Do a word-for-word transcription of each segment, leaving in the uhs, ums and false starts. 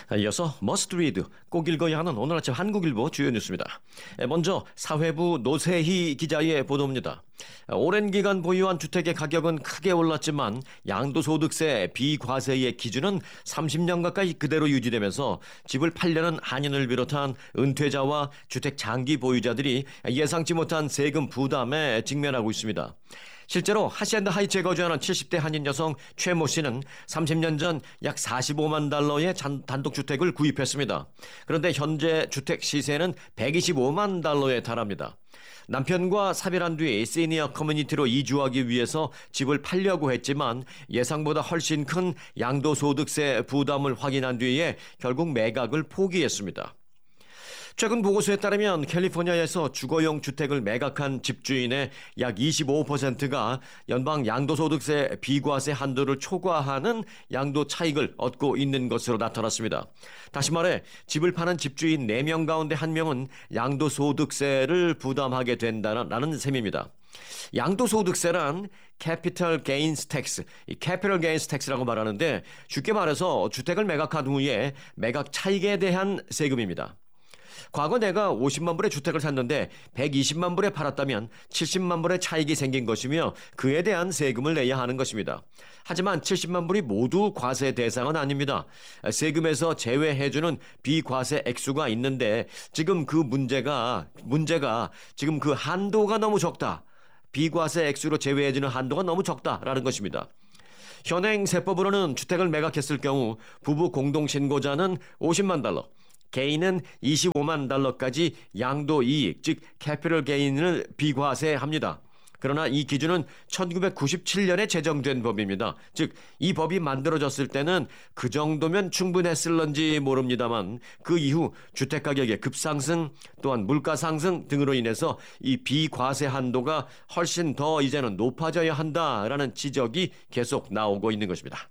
이어서 머스트 리드, 꼭 읽어야 하는 오늘 아침 한국일보 주요 뉴스입니다. 먼저 사회부 노세희 기자의 보도입니다. 오랜 기간 보유한 주택의 가격은 크게 올랐지만 양도소득세 비과세의 기준은 삼십 년 가까이 그대로 유지되면서 집을 팔려는 한인을 비롯한 은퇴자와 주택 장기 보유자들이 예상치 못한 세금 부담에 직면하고 있습니다. 실제로 하시엔드 하이츠에 거주하는 칠십 대 한인 여성 최모 씨는 삼십 년 전 약 사십오만 달러의 단독주택을 구입했습니다. 그런데 현재 주택 시세는 백이십오만 달러에 달합니다. 남편과 사별한 뒤 시니어 커뮤니티로 이주하기 위해서 집을 팔려고 했지만 예상보다 훨씬 큰 양도소득세 부담을 확인한 뒤에 결국 매각을 포기했습니다. 최근 보고서에 따르면 캘리포니아에서 주거용 주택을 매각한 집주인의 약 이십오 퍼센트가 연방 양도소득세 비과세 한도를 초과하는 양도 차익을 얻고 있는 것으로 나타났습니다. 다시 말해 집을 파는 집주인 네 명 가운데 한 명은 양도소득세를 부담하게 된다는 셈입니다. 양도소득세란 캐피털 게인스 텍스, 이 캐피털 게인스 텍스라고 말하는데 쉽게 말해서 주택을 매각한 후에 매각 차익에 대한 세금입니다. 과거 내가 오십만 불의 주택을 샀는데 백이십만 불에 팔았다면 칠십만 불의 차익이 생긴 것이며 그에 대한 세금을 내야 하는 것입니다. 하지만 칠십만 불이 모두 과세 대상은 아닙니다. 세금에서 제외해주는 비과세 액수가 있는데 지금 그 문제가 문제가 지금 그 한도가 너무 적다. 비과세 액수로 제외해주는 한도가 너무 적다라는 것입니다. 현행 세법으로는 주택을 매각했을 경우 부부 공동신고자는 오십만 달러, 개인은 이십오만 달러까지 양도이익, 즉 캐피털 게인을 비과세합니다. 그러나 이 기준은 천구백구십칠 년에 제정된 법입니다. 즉 이 법이 만들어졌을 때는 그 정도면 충분했을런지 모릅니다만 그 이후 주택가격의 급상승 또한 물가 상승 등으로 인해서 이 비과세 한도가 훨씬 더 이제는 높아져야 한다라는 지적이 계속 나오고 있는 것입니다.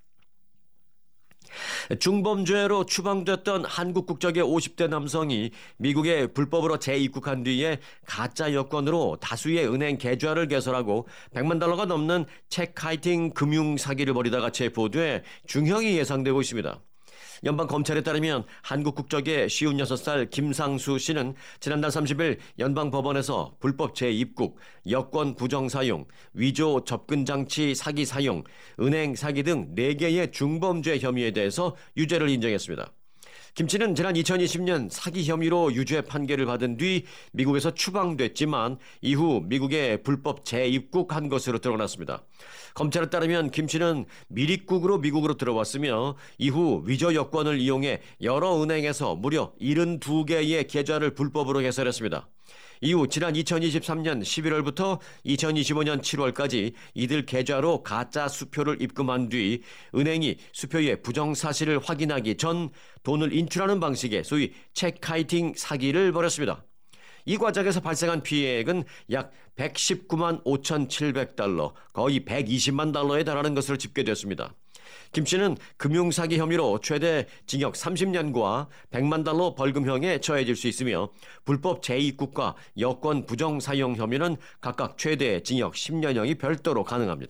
중범죄로 추방됐던 한국 국적의 오십 대 남성이 미국에 불법으로 재입국한 뒤에 가짜 여권으로 다수의 은행 계좌를 개설하고 백만 달러가 넘는 체크카이팅 금융 사기를 벌이다가 체포돼 중형이 예상되고 있습니다. 연방 검찰에 따르면 한국 국적의 오십육 살 김상수 씨는 지난달 삼십 일 연방 법원에서 불법 재입국, 여권 부정 사용, 위조 접근 장치 사기 사용, 은행 사기 등 네 개의 중범죄 혐의에 대해서 유죄를 인정했습니다. 김 씨는 지난 이천이십 년 사기 혐의로 유죄 판결을 받은 뒤 미국에서 추방됐지만 이후 미국에 불법 재입국한 것으로 드러났습니다. 검찰에 따르면 김 씨는 미입국으로 미국으로 들어왔으며 이후 위조 여권을 이용해 여러 은행에서 무려 칠십이 개의 계좌를 불법으로 개설했습니다. 이후 지난 이천이십삼 년 십일월부터 이천이십오 년 칠월까지 이들 계좌로 가짜 수표를 입금한 뒤 은행이 수표의 부정 사실을 확인하기 전 돈을 인출하는 방식의 소위 체크카이팅 사기를 벌였습니다. 이 과정에서 발생한 피해액은 약 백십구만 오천칠백 달러, 거의 백이십만 달러에 달하는 것으로 집계됐습니다. 김 씨는 금융사기 혐의로 최대 징역 삼십 년과 백만 달러 벌금형에 처해질 수 있으며 불법 재입국과 여권 부정 사용 혐의는 각각 최대 징역 십 년형이 별도로 가능합니다.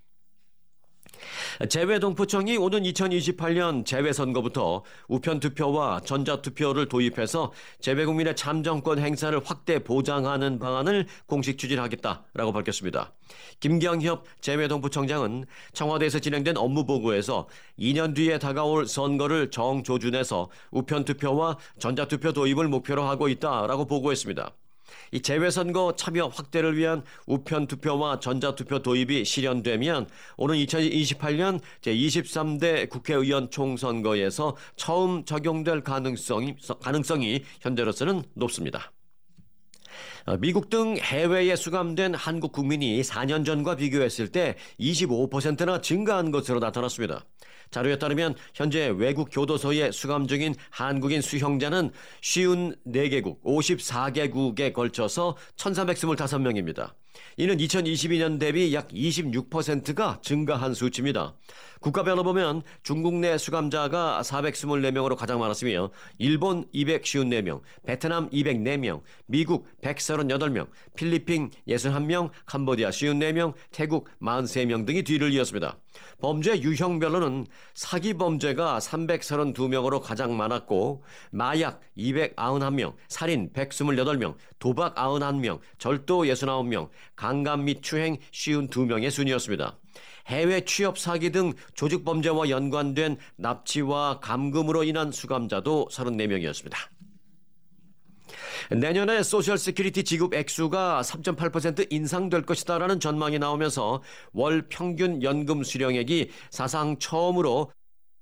재외동포청이 오는 이천이십팔 년 재외선거부터 우편투표와 전자투표를 도입해서 재외국민의 참정권 행사를 확대 보장하는 방안을 공식 추진하겠다라고 밝혔습니다. 김경협 재외동포청장은 청와대에서 진행된 업무보고에서 이 년 뒤에 다가올 선거를 정조준해서 우편투표와 전자투표 도입을 목표로 하고 있다라고 보고했습니다. 이 재외선거 참여 확대를 위한 우편투표와 전자투표 도입이 실현되면 오는 이천이십팔 년 제이십삼 대 국회의원 총선거에서 처음 적용될 가능성이, 가능성이 현재로서는 높습니다. 미국 등 해외에 수감된 한국 국민이 사 년 전과 비교했을 때 이십오 퍼센트나 증가한 것으로 나타났습니다. 자료에 따르면 현재 외국 교도소에 수감 중인 한국인 수형자는 오십사 개국, 오십사 개국에 걸쳐서 천삼백이십오 명입니다. 이는 이천이십이 년 대비 약 이십육 퍼센트가 증가한 수치입니다. 국가별로 보면 중국 내 수감자가 사백이십사 명으로 가장 많았으며 일본 이백오십사 명, 베트남 이백사 명, 미국 백삼십팔 명, 필리핀 육십일 명, 캄보디아 오십사 명, 태국 사십삼 명 등이 뒤를 이었습니다. 범죄 유형별로는 사기 범죄가 삼백삼십이 명으로 가장 많았고 마약 이백구십일 명, 살인 백이십팔 명, 도박 구십일 명, 절도 육십구 명, 강간 및 추행 오십이 명의 순이었습니다. 해외 취업 사기 등 조직 범죄와 연관된 납치와 감금으로 인한 수감자도 삼십사 명이었습니다. 내년에 소셜 시큐리티 지급 액수가 삼 점 팔 퍼센트 인상될 것이다라는 전망이 나오면서 월 평균 연금 수령액이 사상 처음으로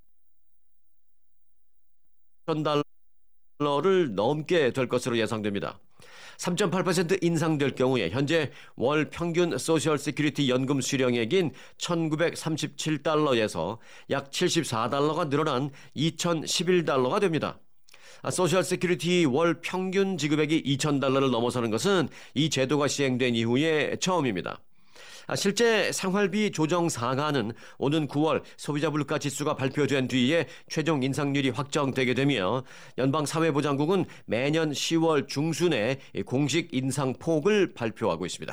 천 달러를 넘게 될 것으로 예상됩니다. 삼 점 팔 퍼센트 인상될 경우에 현재 월 평균 소셜 시큐리티 연금 수령액인 천구백삼십칠 달러에서 약 칠십사 달러가 늘어난 이천십일 달러가 됩니다. 소셜 시큐리티 월 평균 지급액이 이천 달러를 넘어서는 것은 이 제도가 시행된 이후에 처음입니다. 실제 생활비 조정 상한은 오는 구월 소비자 물가 지수가 발표된 뒤에 최종 인상률이 확정되게 되며 연방사회보장국은 매년 시월 중순에 공식 인상폭을 발표하고 있습니다.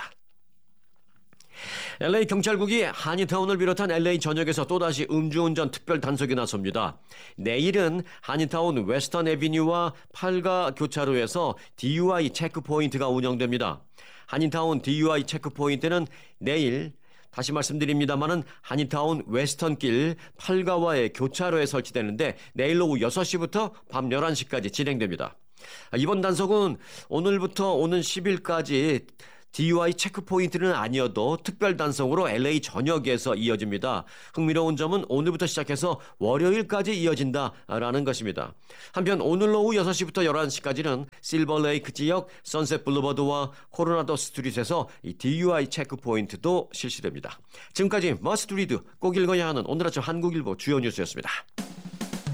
엘에이 경찰국이 한인타운을 비롯한 엘에이 전역에서 또다시 음주운전 특별 단속에 나섭니다. 내일은 한인타운 웨스턴 애비뉴와 팔가 교차로에서 디유아이 체크포인트가 운영됩니다. 한인타운 디유아이 체크포인트는 내일 다시 말씀드립니다만은 한인타운 웨스턴길 팔가와의 교차로에 설치되는데 내일 오후 여섯 시부터 밤 열한 시까지 진행됩니다. 이번 단속은 오늘부터 오는 십 일까지 디유아이 체크포인트는 아니어도 특별 단속으로 엘에이 전역에서 이어집니다. 흥미로운 점은 오늘부터 시작해서 월요일까지 이어진다라는 것입니다. 한편 오늘 오후 여섯 시부터 열한 시까지는 실버레이크 지역 선셋 블루버드와 코로나도 스트릿에서 이 디유아이 체크포인트도 실시됩니다. 지금까지 머스트 리드 꼭 읽어야 하는 오늘 아침 한국일보 주요 뉴스였습니다.